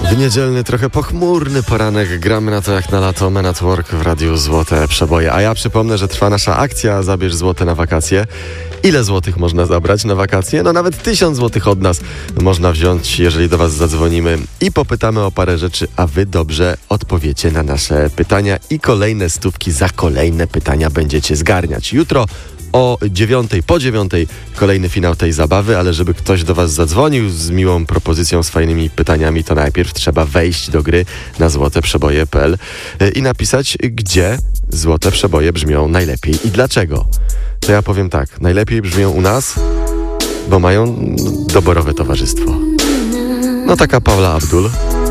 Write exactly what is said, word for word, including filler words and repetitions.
W niedzielny, trochę pochmurny poranek gramy na to jak na lato. Men at Work w Radiu Złote Przeboje. A ja przypomnę, że trwa nasza akcja Zabierz Złote na wakacje. Ile złotych można zabrać na wakacje? No nawet tysiąc złotych od nas można wziąć, jeżeli do was zadzwonimy i popytamy o parę rzeczy, a wy dobrze odpowiecie na nasze pytania i kolejne stówki za kolejne pytania będziecie zgarniać. Jutro o dziewiątej, po dziewiątej kolejny finał tej zabawy, ale żeby ktoś do was zadzwonił z miłą propozycją, z fajnymi pytaniami, to najpierw trzeba wejść do gry na złoteprzeboje kropka p l i napisać, gdzie Złote Przeboje brzmią najlepiej i dlaczego. To ja powiem tak, najlepiej brzmią u nas, bo mają doborowe towarzystwo. No taka Paula Abdul.